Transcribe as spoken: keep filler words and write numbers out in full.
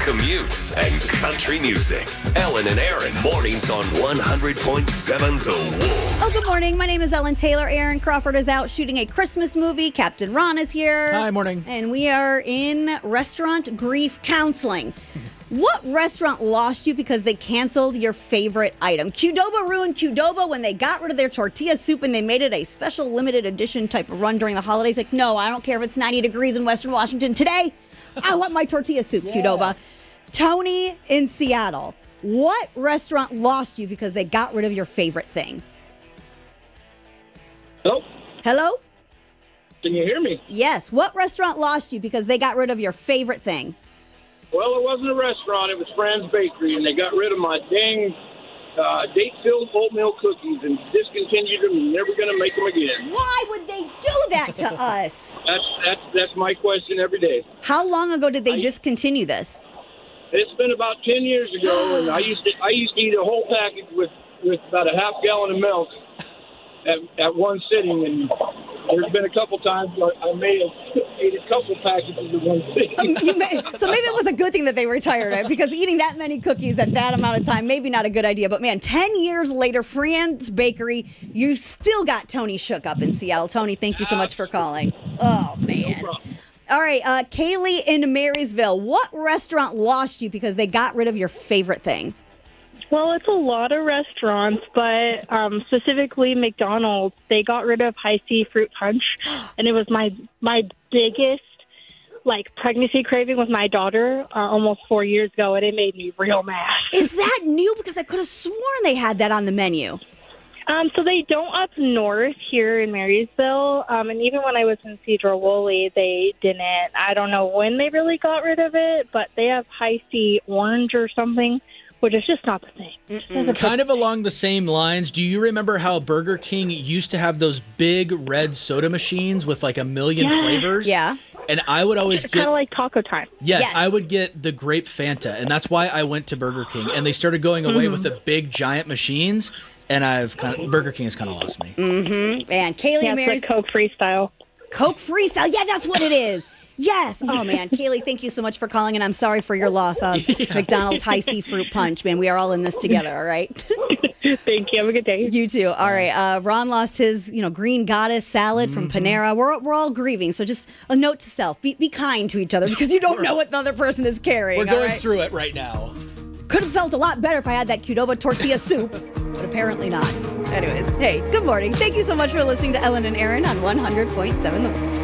commute, and country music. Ellen and Aaron, mornings on one hundred point seven The Wolf. Oh, good morning. My name is Ellen Taylor. Aaron Crawford is out shooting a Christmas movie. Captain Ron is here. Hi, morning. And we are in restaurant grief counseling. What restaurant lost you because they canceled your favorite item? Qdoba ruined Qdoba when they got rid of their tortilla soup and they made it a special limited edition type of run during the holidays. Like, no, I don't care if it's ninety degrees in Western Washington. Today, I want my tortilla soup, yeah. Qdoba. Tony in Seattle, what restaurant lost you because they got rid of your favorite thing? Hello? Hello? Can you hear me? Yes. What restaurant lost you because they got rid of your favorite thing? Well, it wasn't a restaurant. It was Fran's Bakery, and they got rid of my dang uh, date-filled oatmeal cookies and discontinued them and never going to make them again. Why would they do that to us? That's that's that's my question every day. How long ago did they I, discontinue this? It's been about ten years ago, and I used to I used to eat a whole package with, with about a half gallon of milk at, at one sitting, and there's been a couple times where I may have ate a couple packages at one sitting. Um, you may, so maybe it was a good thing that they retired it, because eating that many cookies at that amount of time, maybe not a good idea. But man, ten years later, Fran's Bakery, you still got Tony shook up in Seattle. Tony, thank you so much for calling. Oh, man. No All right, uh, Kaylee in Marysville, what restaurant lost you because they got rid of your favorite thing? Well, it's a lot of restaurants, but um, specifically McDonald's. They got rid of Hi-C fruit punch, and it was my my biggest like pregnancy craving with my daughter uh, almost four years ago, and it made me real mad. Is that new? Because I could have sworn they had that on the menu. Um, so they don't up north here in Marysville, um, and even when I was in Cedar Woolley, they didn't. I don't know when they really got rid of it, but they have Hi-C orange or something, which is just not the same. Kind of along the same lines, do you remember how Burger King used to have those big red soda machines with like a million yeah. flavors? Yeah. And I would always it's get... kind of like Taco Time. Yes, yes, I would get the grape Fanta, and that's why I went to Burger King. And they started going away mm-hmm. with the big giant machines, and I've kind of... Burger King has kind of lost me. Mm-hmm. And Kaylee yeah, Mary's... it's like Coke Freestyle. Coke Freestyle. Yeah, that's what it is. Yes. Oh, man. Kaylee, thank you so much for calling, and I'm sorry for your loss of yeah. McDonald's Hi-C Fruit Punch. Man, we are all in this together, all right? Thank you. Have a good day. You too. All right. Uh, Ron lost his, you know, green goddess salad mm-hmm. from Panera. We're, we're all grieving, so just a note to self. Be, be kind to each other, because you don't know what the other person is carrying. We're going right? through it right now. Could have felt a lot better if I had that Qdoba tortilla soup, but apparently not. Anyways, hey, good morning. Thank you so much for listening to Ellen and Aaron on one hundred point seven The World.